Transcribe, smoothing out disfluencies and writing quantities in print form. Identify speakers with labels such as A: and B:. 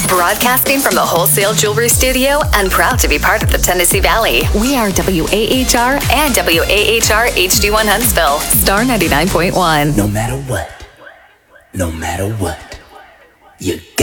A: Broadcasting from the Wholesale Jewelry Studio and proud to be part of the Tennessee Valley. We are WAHR and WAHR HD1 Huntsville. Star 99.1.
B: No matter what, you